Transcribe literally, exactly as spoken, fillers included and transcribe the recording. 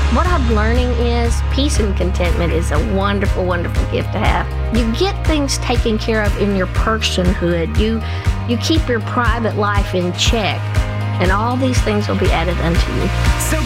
What I'm learning is peace and contentment is a wonderful, wonderful gift to have. You get things taken care of in your personhood. You, you keep your private life in check, and all these things will be added unto you. So